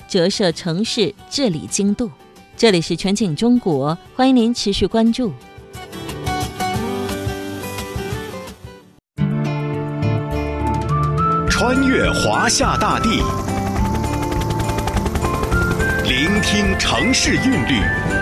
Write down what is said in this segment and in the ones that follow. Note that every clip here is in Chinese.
折射城市治理精度。这里是全景中国，欢迎您持续关注。 穿越华夏大地，聆听城市韵律，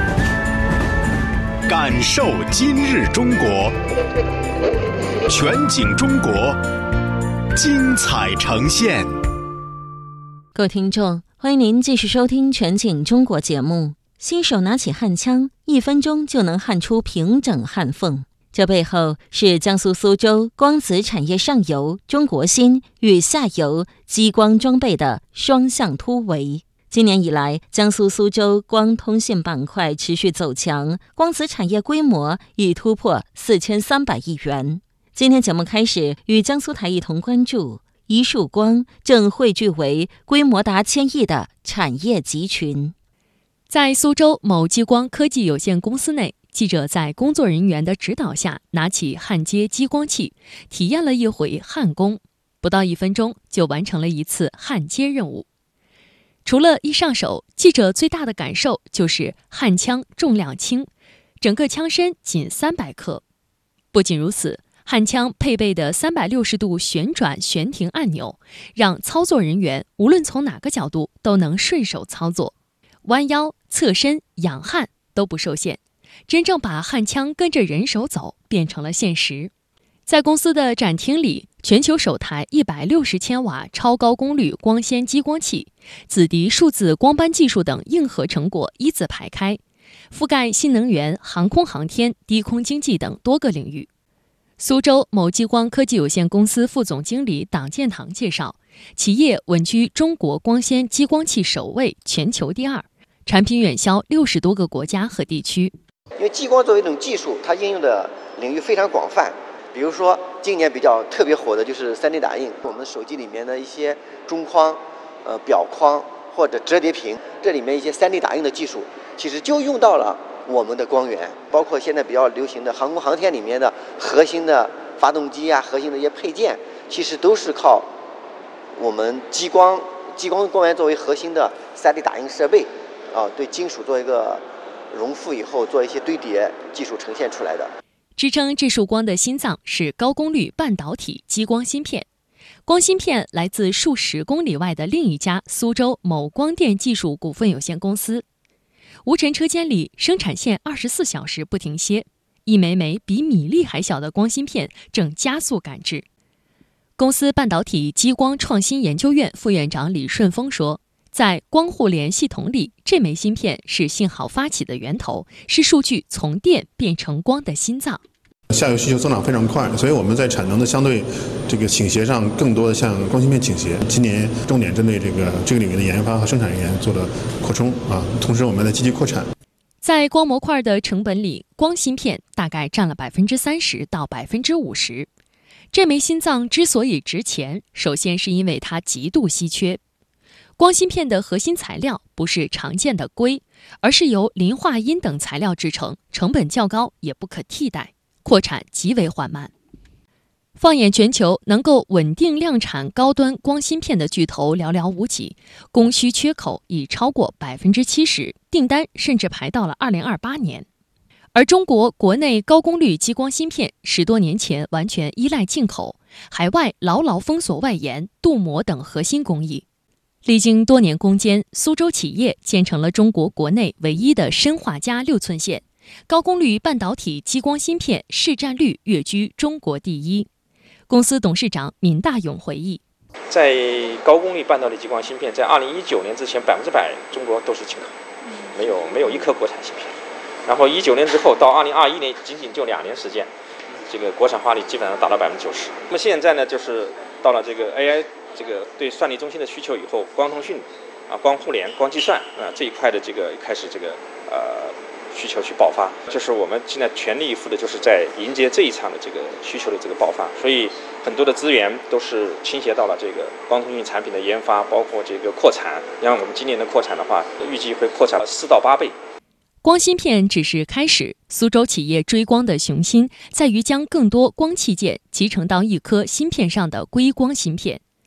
感受今日中国。全景中国，精彩呈现。 各位听众，欢迎您继续收听全景中国节目。新手拿起焊枪，1分钟就能焊出平整焊缝。这背后是江苏苏州光子产业上游中国芯与下游激光装备的双向突围。今年以来，江苏苏州光通信板块持续走强，光子产业规模已突破4300亿元。今天节目开始，与江苏台一同关注一束光正汇聚为规模达1000亿的产业集群。 在苏州某激光科技有限公司内，记者在工作人员的指导下拿起焊接激光器，体验了一回焊工，不到1分钟就完成了一次焊接任务。除了一上手，记者最大的感受就是焊枪重量轻，整个枪身仅300克。不仅如此，焊枪配备的360度旋转悬停按钮，让操作人员无论从哪个角度都能顺手操作，弯腰、侧身、仰焊都不受限。真正把焊枪跟着人手走变成了现实。在公司的展厅里，全球首台160千瓦超高功率光纤激光器、紫迪数字光斑技术等硬核成果一字排开，覆盖新能源、航空航天、低空经济等多个领域。苏州某激光科技有限公司副总经理党建堂介绍，企业稳居中国光纤激光器首位，全球第2，产品远销60多个国家和地区。 因为激光作为一种技术，它应用的领域非常广泛。比如说，今年比较特别火的就是 3D 打印，我们手机里面的一些中框、表框或者折叠屏，这里面一些 3D 打印的技术，其实就用到了我们的光源。包括现在比较流行的航空航天里面的核心的发动机啊，核心的一些配件，其实都是靠我们激光光源作为核心的 3D 打印设备对金属做一个熔复以后做一些堆叠技术呈现出来的。 支撑这束光的心脏是高功率半导体激光芯片。光芯片来自数十公里外的另一家苏州某光电技术股份有限公司。无尘车间里，生产线24小时不停歇，一枚枚比米粒还小的光芯片正加速赶制。公司半导体激光创新研究院副院长李顺峰说，在光互联系统里，这枚芯片是信号发起的源头，是数据从电变成光的心脏。 下游需求增长非常快，所以我们在产能的相对倾斜上更多的向光芯片倾斜。今年重点针对这个领域的研发和生产人员做了扩充同时我们在积极扩产。 在光模块的成本里，光芯片大概占了30%到50%。这枚心脏之所以值钱，首先是因为它极度稀缺。光芯片的核心材料不是常见的硅，而是由磷化铟等材料制成，成本较高，也不可替代，扩产极为缓慢。放眼全球，能够稳定量产高端光芯片的巨头寥寥无几，供需缺口已超过70%，订单甚至排到了2028年。而中国国内高功率激光芯片10多年前完全依赖进口，海外牢牢封锁外延、镀膜等核心工艺。历经多年攻坚，苏州企业建成了中国国内唯一的砷化镓6寸线，高功率半导体激光芯片市占率跃居中国第1。公司董事长闵大勇回忆， 在高功率半导体激光芯片，在2019年之前100%中国都是进口，没有一颗国产芯片。然后19年之后到2021年，仅仅就2年时间，这个国产化率基本上达到90%。那么现在呢，就是到了这个 AI 这个对算力中心的需求以后，光通讯光互联、光计算这一块的这个开始需求去爆发，就是我们现在全力以赴的，就是在迎接这一场的这个需求的这个爆发，所以很多的资源都是倾斜到了这个光通讯产品的研发，包括这个扩产。像我们今年的扩产的话，预计会扩产了4到8倍。 光芯片只是开始，苏州企业追光的雄心在于将更多光器件集成到一颗芯片上的硅光芯片。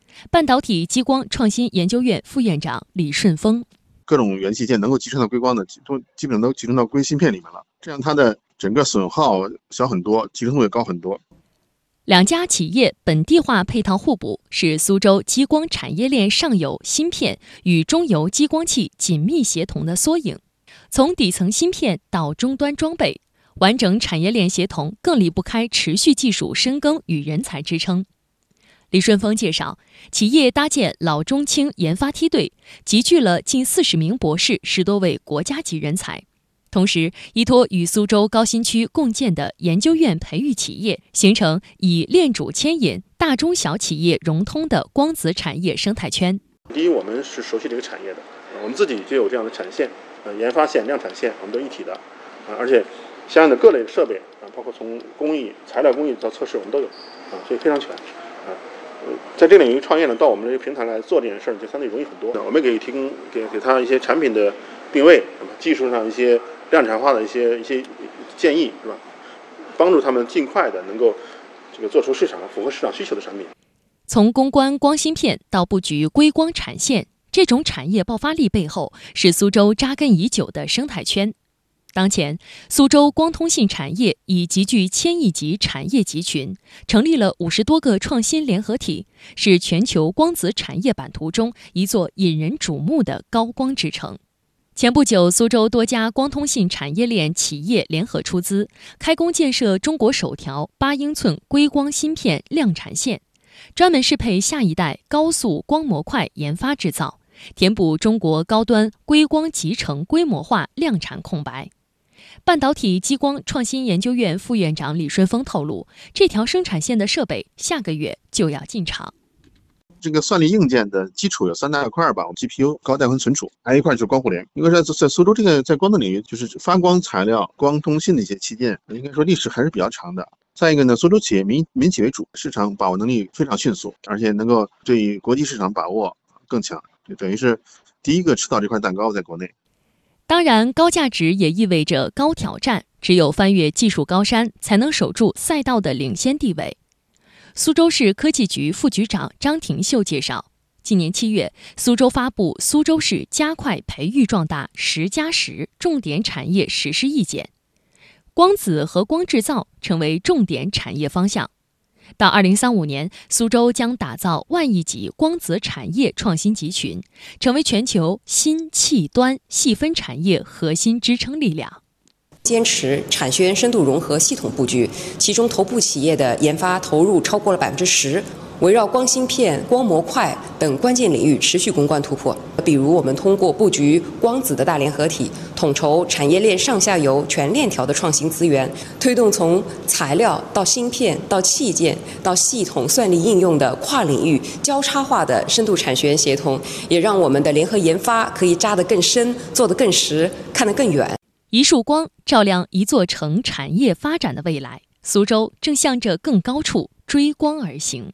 半导体激光创新研究院副院长李顺峰。 各种元器件能够集成到硅光的，基本都集成到硅芯片里面了，这样它的整个损耗小很多，集成度也高很多。 两家企业本地化配套互补，是苏州激光产业链上游芯片与中游激光器紧密协同的缩影。从底层芯片到终端装备，完整产业链协同更离不开持续技术深耕与人才支撑。李顺峰介绍，企业搭建老中青研发梯队，集聚了近40名博士，10多位国家级人才。同时，依托与苏州高新区共建的研究院培育企业，形成以链主牵引、大中小企业融通的光子产业生态圈。 第一，我们是熟悉这个产业的，我们自己就有这样的产线，研发线、量产线，我们都一体的，而且相应的各类设备包括从工艺、材料工艺到测试，我们都有，所以非常全。在这个领域创业呢，到我们这个平台来做这件事儿，就相对容易很多。我们可以提供给他一些产品的定位，技术上一些量产化的一些建议，是吧？帮助他们尽快的能够做出符合市场需求的产品。 从攻关光芯片到布局硅光产线，这种产业爆发力背后是苏州扎根已久的生态圈。当前，苏州光通信产业已集聚1000亿级产业集群，成立了50多个创新联合体，是全球光子产业版图中一座引人瞩目的高光之城。前不久，苏州多家光通信产业链企业联合出资，开工建设中国首条8英寸硅光芯片量产线，专门适配下一代高速光模块研发制造，填补中国高端硅光集成规模化量产空白。半导体激光创新研究院副院长李顺峰透露，这条生产线的设备下个月就要进场。 这个算力硬件的基础有3大块吧， GPU 高带宽存储，还有一块就是光互联。因为在苏州这个在光的领域，就是发光材料、光通信的一些器件，应该说历史还是比较长的。再一个呢，苏州企业民企为主，市场把握能力非常迅速，而且能够对国际市场把握更强，就等于是第一个吃到这块蛋糕在国内。 当然，高价值也意味着高挑战，只有翻越技术高山，才能守住赛道的领先地位。苏州市科技局副局长张廷秀介绍，今年7月，苏州发布《苏州市加快培育壮大10+10重点产业实施意见》，光子和光制造成为重点产业方向。到2035年，苏州将打造10000亿级光子产业创新集群，成为全球新器端细分产业核心支撑力量。 坚持产学研深度融合系统布局，其中头部企业的研发投入超过了10%，围绕光芯片、光模块等关键领域持续攻关突破。比如，我们通过布局光子的大联合体，统筹产业链上下游全链条的创新资源，推动从材料到芯片到器件到系统算力应用的跨领域交叉化的深度产学研协同，也让我们的联合研发可以扎得更深，做得更实，看得更远。 一束光照亮一座城产业发展的未来，苏州正向着更高处追光而行。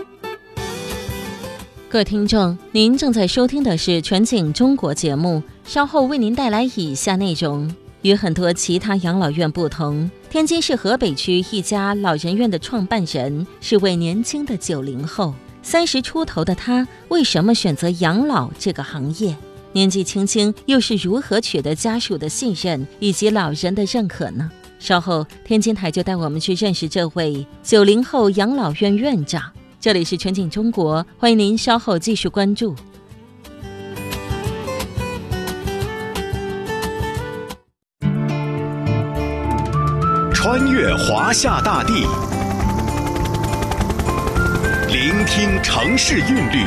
各位听众，您正在收听的是全景中国节目，稍后为您带来以下内容。与很多其他养老院不同，天津市河北区一家老人院的创办人是位年轻的90后，30出头的他为什么选择养老这个行业？年纪轻轻又是如何取得家属的信任以及老人的认可呢？稍后天津台就带我们去认识这位90后养老院院长。这里是全景中国，欢迎您稍后继续关注。 穿越华夏大地，聆听城市韵律，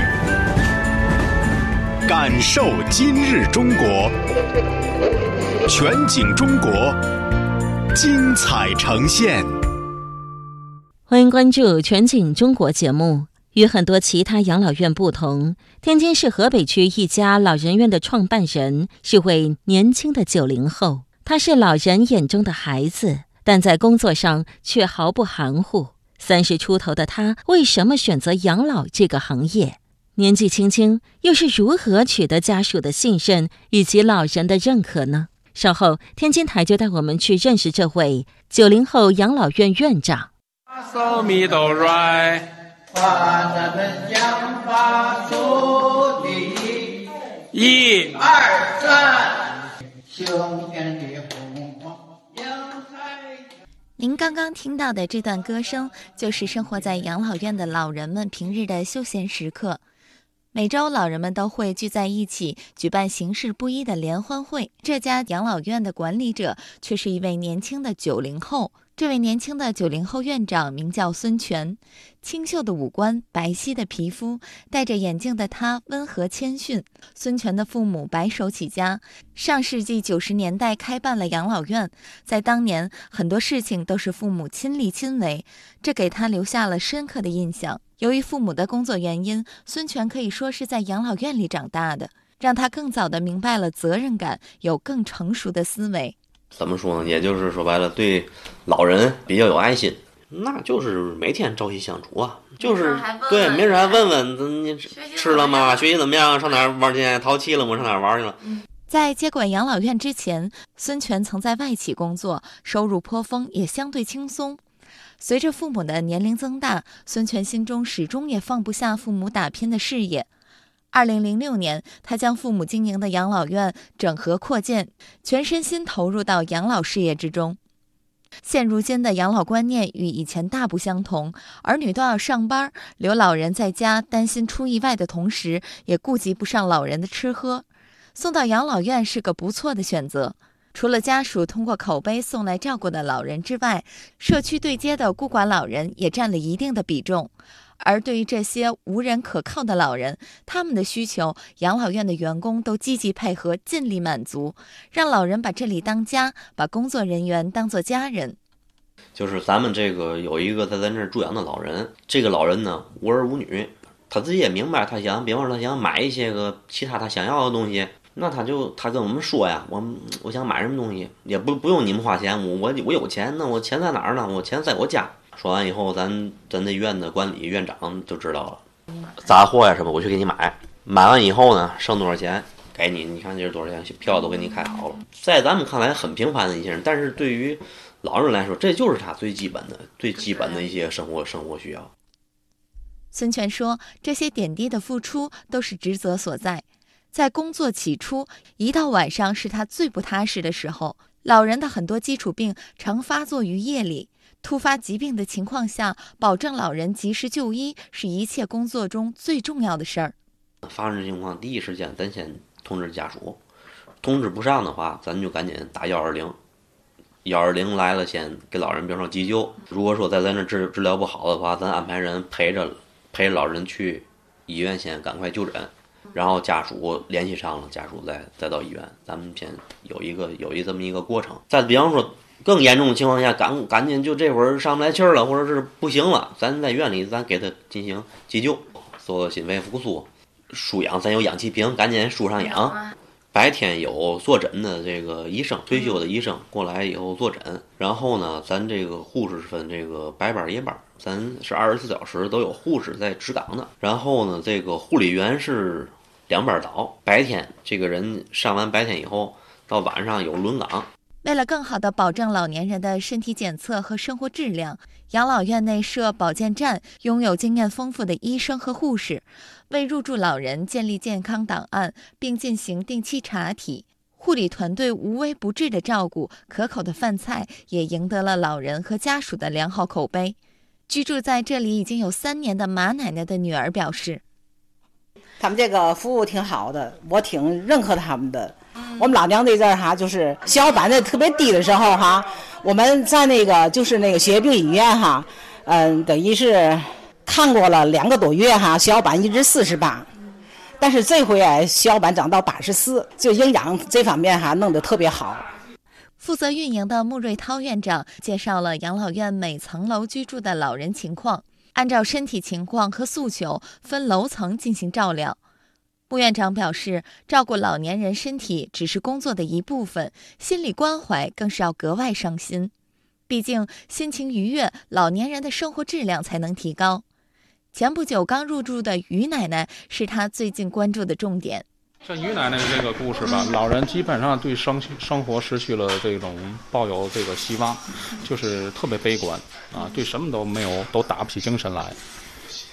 感受今日中国，全景中国，精彩呈现。 欢迎关注全景中国节目。与很多其他养老院不同，天津市河北区一家老人院的创办人是位年轻的90后，他是老人眼中的孩子，但在工作上却毫不含糊。30出头的他为什么选择养老这个行业？年纪轻轻又是如何取得家属的信任以及老人的认可呢？稍后天津台就带我们去认识这位90后养老院院长。 把咱们讲法说的1、2、3，秋天的红花洋海。 您刚刚听到的这段歌声，就是生活在养老院的老人们平日的休闲时刻。每周，老人们都会聚在一起，举办形式不一的联欢会。这家养老院的管理者却是一位年轻的90后。这位年轻的90后院长名叫孙权，清秀的五官，白皙的皮肤，戴着眼镜的他温和谦逊。孙权的父母白手起家，上世纪90年代开办了养老院，在当年很多事情都是父母亲力亲为，这给他留下了深刻的印象。由于父母的工作原因，孙权可以说是在养老院里长大的，让他更早地明白了责任感，有更成熟的思维。 怎么说呢？也就是说白了，对老人比较有爱心，那就是每天朝夕相处啊，就是对，没事还问问你吃了吗？学习怎么样？上哪儿玩去？淘气了吗？上哪儿玩去了？ 在接管养老院之前，孙权曾在外企工作，收入颇丰，也相对轻松。随着父母的年龄增大，孙权心中始终也放不下父母打拼的事业。2006年，他将父母经营的养老院整合扩建，全身心投入到养老事业之中。现如今的养老观念与以前大不相同，儿女都要上班，留老人在家，担心出意外的同时，也顾及不上老人的吃喝。送到养老院是个不错的选择。除了家属通过口碑送来照顾的老人之外，社区对接的孤寡老人也占了一定的比重。而对于这些无人可靠的老人，他们的需求，养老院的员工都积极配合，尽力满足，让老人把这里当家，把工作人员当作家人。 就是咱们这个有一个在咱这儿住养的老人，这个老人呢无儿无女，他自己也明白，他想，比方说他想买一些个其他他想要的东西，那他跟我们说呀，我想买什么东西，也不用你们花钱，我有钱，那我钱在哪儿呢？我钱在我家。说完以后，咱那院的管理院长就知道了，杂货呀什么我去给你买，买完以后呢，剩多少钱给你，你看这是多少钱，票都给你开好了。在咱们看来很平凡的一些人，但是对于老人来说，这就是他最基本的一些生活需要。 孙权说，这些点滴的付出都是职责所在。在工作起初，一到晚上是他最不踏实的时候。老人的很多基础病常发作于夜里，突发疾病的情况下，保证老人及时就医是一切工作中最重要的事儿。 发生情况第一时间咱先通知家属，通知不上的话，咱就赶紧打120，120来了先给老人比方说急救。如果说在咱这治疗不好的话，咱安排人陪着老人去医院先赶快就诊。然后家属联系上了，家属再到医院，咱们先有这么一个过程。再比方说更严重的情况下，赶紧就这会儿上不来气儿了，或者是不行了，咱在院里咱给他进行急救，做心肺复苏，输氧，咱有氧气瓶，赶紧输上氧。白天有坐诊的这个医生，退休的医生过来以后坐诊，然后呢，咱这个护士分这个白班夜班，咱是24小时都有护士在值岗的。然后呢，这个护理员是2班倒，白天这个人上完白天以后，到晚上有轮岗。 为了更好地保证老年人的身体检测和生活质量，养老院内设保健站，拥有经验丰富的医生和护士，为入住老人建立健康档案，并进行定期查体。护理团队无微不至的照顾，可口的饭菜也赢得了老人和家属的良好口碑。居住在这里已经有3年的马奶奶的女儿表示， 他们这个服务挺好的，我挺认可他们的。我们老娘这阵儿哈，就是血小板的特别低的时候哈，我们在那个血液病医院哈，等于是看过了2个多月哈，血小板一直48，但是这回血小板涨到84，就营养这方面哈弄得特别好。 负责运营的穆瑞涛院长介绍了养老院每层楼居住的老人情况，按照身体情况和诉求分楼层进行照料。穆院长表示，照顾老年人身体只是工作的一部分，心理关怀更是要格外上心。毕竟心情愉悦，老年人的生活质量才能提高。前不久刚入住的于奶奶是他最近关注的重点。 像于奶奶这个故事吧，老人基本上对生活失去了这种抱有这个希望，就是特别悲观啊，对什么都没有，都打不起精神来。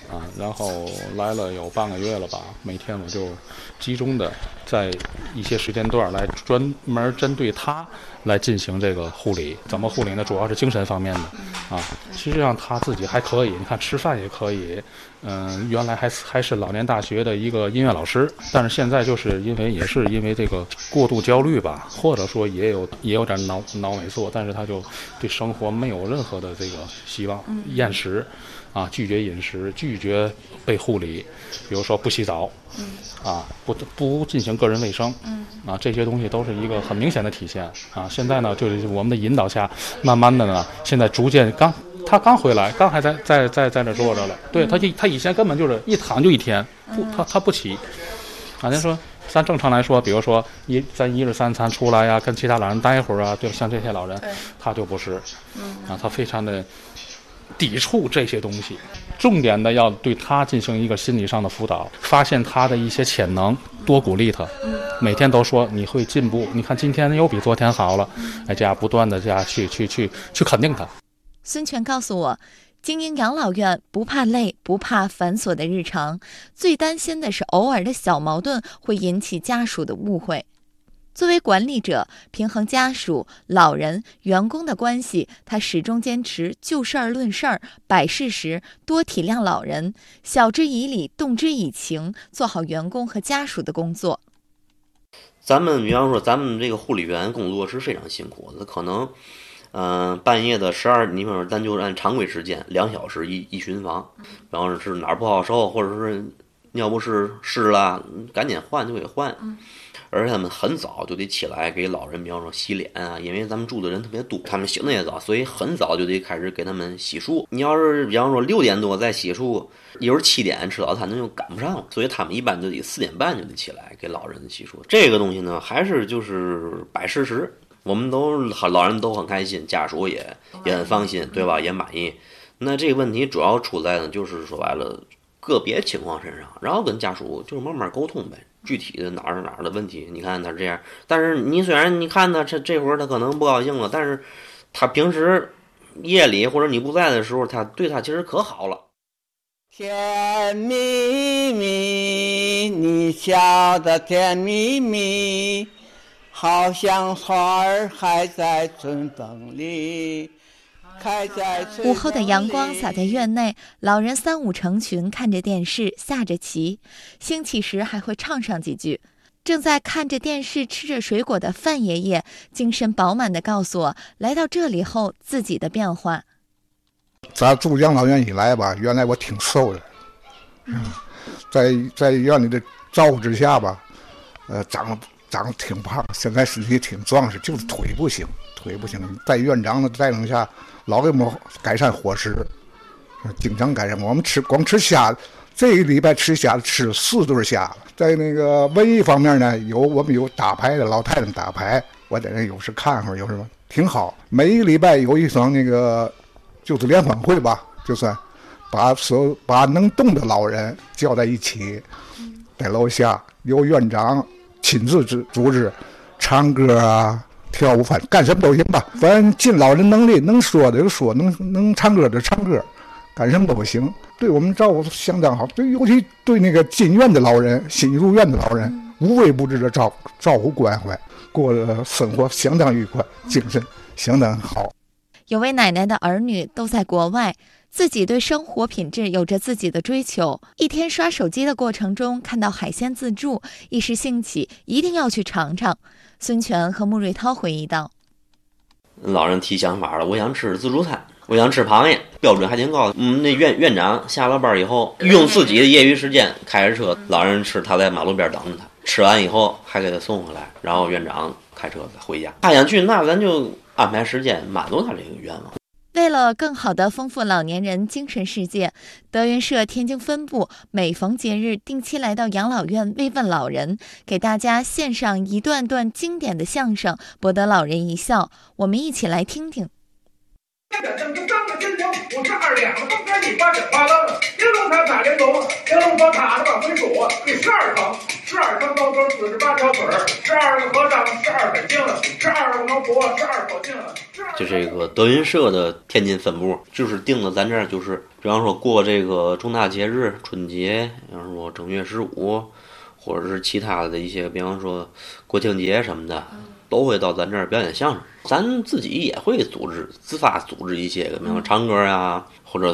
然后来了有半个月了吧，每天我就集中的在一些时间段来专门针对他来进行这个护理。怎么护理呢？主要是精神方面的实际上他自己还可以，你看吃饭也可以。原来还是老年大学的一个音乐老师，但是现在就是因为这个过度焦虑吧，或者说也有点脑萎缩，但是他就对生活没有任何的这个希望，厌食拒绝饮食，拒绝被护理，比如说不洗澡，不进行个人卫生，这些东西都是一个很明显的体现现在呢，就是我们的引导下，慢慢的呢，现在逐渐他刚回来，刚还在那坐着了。对他以前根本就是一躺就一天，他不起。人说咱正常来说，比如说咱1日3餐出来呀，跟其他老人待一会儿对，像这些老人，他就不是，他非常的抵触这些东西。重点的要对他进行一个心理上的辅导，发现他的一些潜能，多鼓励他。每天都说你会进步，你看今天又比昨天好了，这样不断的这样去肯定他。 孙权告诉我，经营养老院不怕累，不怕繁琐的日常，最担心的是偶尔的小矛盾会引起家属的误会。作为管理者，平衡家属、老人、员工的关系，他始终坚持就事儿论事儿，摆事实，多体谅老人，晓之以理，动之以情，做好员工和家属的工作。 咱们比方说，咱们这个护理员工作是非常辛苦的，可能半夜的12，你比方说咱就按常规时间2小时一巡房，然后是哪儿不好受，或者是尿不湿了，赶紧换就给换。而且他们很早就得起来给老人，比方说洗脸因为咱们住的人特别多，他们醒得也早，所以很早就得开始给他们洗漱。你要是比方说6点多再洗漱，一会儿7点吃早餐，那就赶不上了，所以他们一般就得4点半就得起来给老人洗漱。这个东西呢，还是就是摆事实。我们老人都很开心，家属也很放心，对吧？也满意。那这个问题主要出在呢，就是说白了个别情况身上，然后跟家属就是慢慢沟通呗。具体的哪儿的问题，你看他这样，但是你虽然你看他这会儿他可能不高兴了，但是他平时夜里或者你不在的时候，他对他其实可好了。 甜蜜蜜，你笑得甜蜜蜜，好像花儿还在春风里。 午后的阳光洒在院内，老人3、5成群看着电视，下着棋，兴起时还会唱上几句。正在看着电视吃着水果的范爷爷精神饱满地告诉我，来到这里后自己的变化。 咱住养老院以来吧，原来我挺瘦的，在院里的照顾之下吧，长得挺胖，现在身体挺壮实，就是腿不行。在院长的带领下，老给我们改善伙食，经常改善。我们光吃虾，这一礼拜吃虾吃4顿虾。在那个文艺方面呢，我们有打牌的，老太太打牌，我在那有时看会儿，有什么挺好。每一个礼拜有一场那个就是联欢会吧，就算把能动的老人叫在一起，在楼下由院长亲自组织唱歌跳舞，反正干什么都行吧，反正尽老人能力，能说的就说，能唱歌的唱歌，干什么都行。对我们照顾相当好，对，尤其对那个进院的老人、新入院的老人，无微不至的照顾关怀，过的生活相当愉快，精神相当好。 有位奶奶的儿女都在国外，自己对生活品质有着自己的追求。一天刷手机的过程中，看到海鲜自助，一时兴起，一定要去尝尝。孙权和穆瑞涛回忆道： 老人提想法了，我想吃自助餐，我想吃螃蟹，标准还挺高。那院长下了班以后，用自己的业余时间开着车，老人吃，他在马路边等着他，吃完以后还给他送回来，然后院长开车再回家。他想去，那咱就安排时间满足他这个愿望。 为了更好地丰富老年人精神世界，德云社天津分部每逢节日定期来到养老院慰问老人，给大家献上一段段经典的相声，博得老人一笑。我们一起来听听。 52两，东边你8点8愣，玲珑塔塔玲珑，玲珑塔塔着往回数，第12层，12层高高48条腿，12个和尚，12个京了，是二王婆，是二口径了。 就这个德云社的天津分部，就是定的咱这儿就是，比方说过这个重大节日，春节，比方说正月15，或者是其他的一些，比方说国庆节什么的，都会到咱这儿表演相声。咱自己也会组织自发组织一些个，比方说唱歌呀，或者